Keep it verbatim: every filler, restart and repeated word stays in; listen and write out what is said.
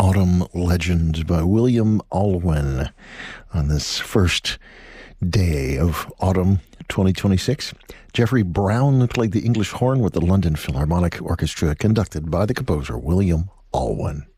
Autumn Legend by William Alwyn on this first day of autumn twenty twenty-six. Jeffrey Brown played the English horn with the London Philharmonic Orchestra, conducted by the composer William Alwyn.